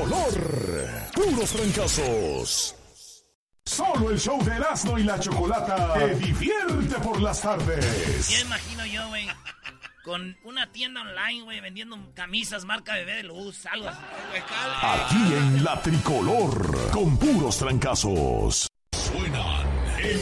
tricolor. Puros trancazos. Solo el show de Erasmo y la Chocolata te divierte por las tardes. Ya imagino yo, güey, con una tienda online, güey, vendiendo camisas marca Bebé de Luz, algo así. Aquí en la tricolor, con puros trancazos. Suena